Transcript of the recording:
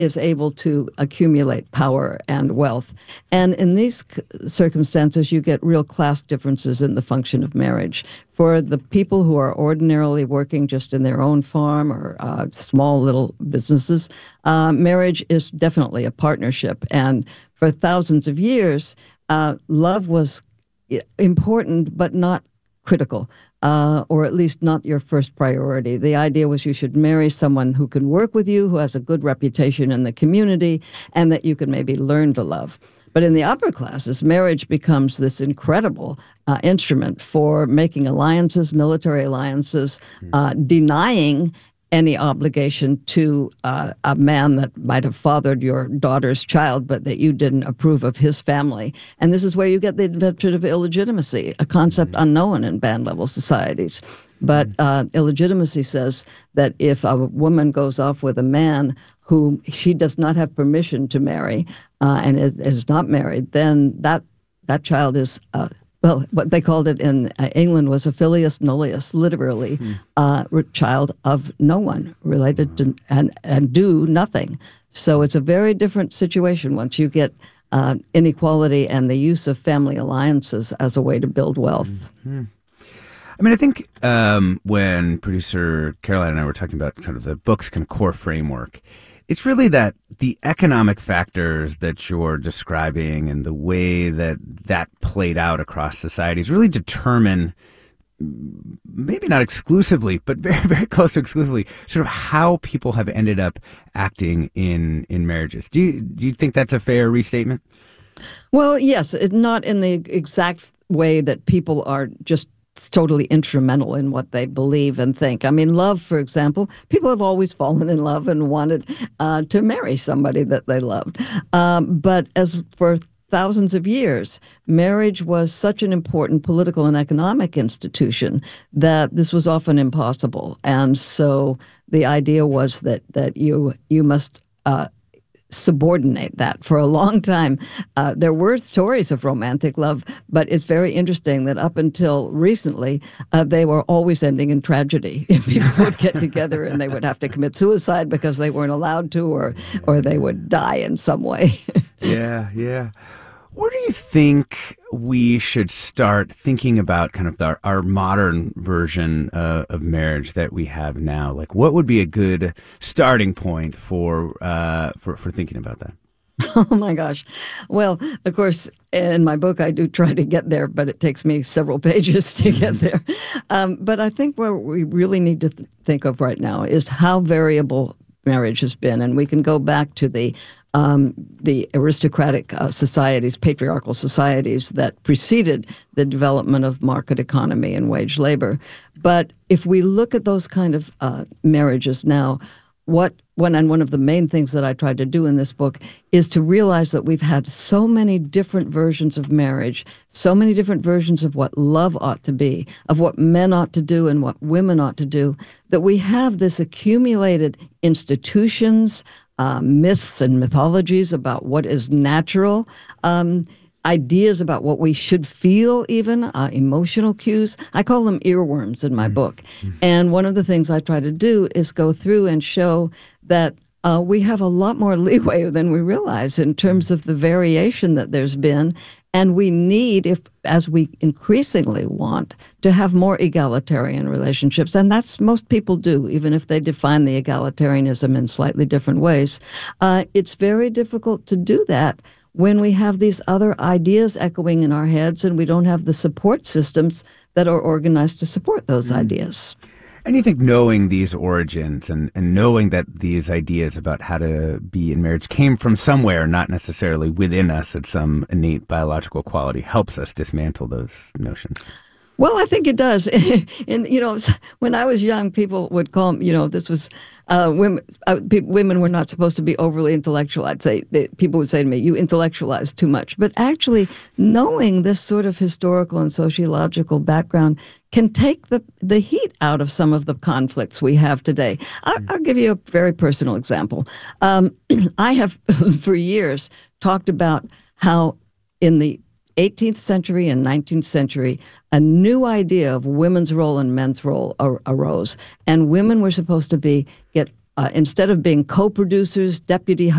is able to accumulate power and wealth. And in these circumstances, you get real class differences in the function of marriage. For the people who are ordinarily working just in their own farm or small little businesses, marriage is definitely a partnership. And for thousands of years, love was important, but not critical, or at least not your first priority. The idea was you should marry someone who can work with you, who has a good reputation in the community, and that you can maybe learn to love. But in the upper classes, marriage becomes this incredible instrument for making alliances, military alliances, denying any obligation to a man that might have fathered your daughter's child, but that you didn't approve of his family. And this is where you get the invention of illegitimacy, a concept unknown in band-level societies. But illegitimacy says that if a woman goes off with a man whom she does not have permission to marry and is not married, then that child is well, what they called it in England was a filius nullius, literally, child of no one, related to and do nothing. So it's a very different situation once you get inequality and the use of family alliances as a way to build wealth. I mean, I think when producer Caroline and I were talking about kind of the book's kind of core framework, it's really that the economic factors that you're describing and the way that that played out across societies really determine, maybe not exclusively, but very, very close to exclusively, sort of how people have ended up acting in marriages. Do you think that's a fair restatement? Well, yes, not in the exact way that people are just totally instrumental in what they believe and think. I mean, love, for example, people have always fallen in love and wanted to marry somebody that they loved. But as for thousands of years, marriage was such an important political and economic institution that this was often impossible. And so the idea was that you must subordinate that. For a long time, there were stories of romantic love, but it's very interesting that up until recently, they were always ending in tragedy. People would get together and they would have to commit suicide because they weren't allowed to, or they would die in some way. Yeah. Where do you think we should start thinking about kind of our modern version of marriage that we have now? Like, what would be a good starting point for thinking about that? Oh, my gosh. Well, of course, in my book, I do try to get there, but it takes me several pages to get there. But I think what we really need to think of right now is how variable marriage has been. And we can go back to the aristocratic societies, patriarchal societies that preceded the development of market economy and wage labor. But if we look at those kind of marriages now, one of the main things that I tried to do in this book is to realize that we've had so many different versions of marriage, so many different versions of what love ought to be, of what men ought to do and what women ought to do, that we have this accumulated institutions, myths and mythologies about what is natural, ideas about what we should feel even, emotional cues. I call them earworms in my book. And one of the things I try to do is go through and show that we have a lot more leeway than we realize in terms of the variation that there's been. And we need, as we increasingly want, to have more egalitarian relationships. And that's most people do, even if they define the egalitarianism in slightly different ways. It's very difficult to do that when we have these other ideas echoing in our heads and we don't have the support systems that are organized to support those ideas. And you think knowing these origins and knowing that these ideas about how to be in marriage came from somewhere, not necessarily within us at some innate biological quality, helps us dismantle those notions? Well, I think it does. And, when I was young, people would call me, this was women were not supposed to be overly intellectual. I'd say people would say to me, you intellectualize too much. But actually, knowing this sort of historical and sociological background can take the heat out of some of the conflicts we have today. I'll give you a very personal example. I have, for years, talked about how in the 18th century and 19th century, a new idea of women's role and men's role arose. And women were supposed to get instead of being co-producers, deputy